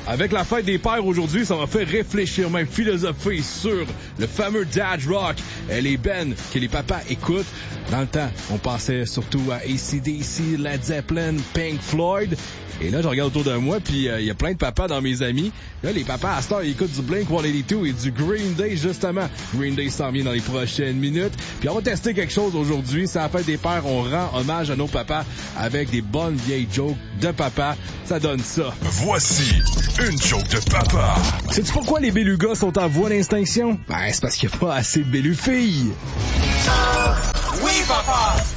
Avec la fête des pères aujourd'hui, ça m'a fait réfléchir, même philosopher sur le fameux dad rock, les bands que les papas écoutent. Dans le temps, on pensait surtout à AC/DC, Led Zeppelin, Pink Floyd. Et là, je regarde autour de moi, puis il y a plein de papas dans mes amis. Là, les papas à cette heure, ils écoutent du Blink-182 et du Green Day, justement. Green Day s'en vient dans les prochaines minutes. Puis on va tester quelque chose aujourd'hui. C'est la fête des pères. On rend hommage à nos papas avec des bonnes vieilles jokes de papa. Ça donne ça. Voici une joke de papa. Sais-tu pourquoi les belugas sont en voie d'extinction? Ben, c'est parce qu'il n'y a pas assez de belufilles. Oui, papa!